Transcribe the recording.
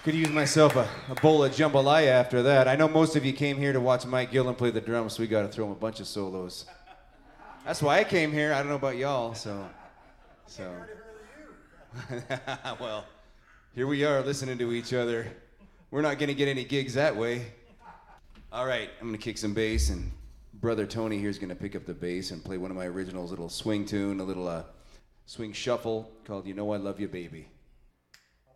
Could use myself a bowl of jambalaya after that. I know most of you came here to watch Mike Gillen play the drums, so we got to throw him a bunch of solos. That's why I came here. I don't know about y'all, so. Well, here we are listening to each other. We're not going to get any gigs that way. All right, I'm going to kick some bass, and brother Tony here is going to pick up the bass and play one of my originals, a little swing tune, a little swing shuffle called You Know I Love You, Baby.